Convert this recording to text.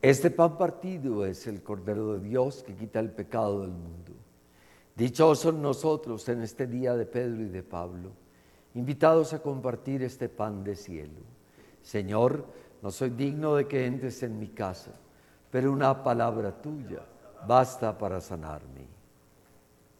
Este pan partido es el Cordero de Dios que quita el pecado del mundo. Dichosos nosotros en este día de Pedro y de Pablo, invitados a compartir este pan de cielo. Señor, no soy digno de que entres en mi casa, pero una palabra tuya basta para sanarme.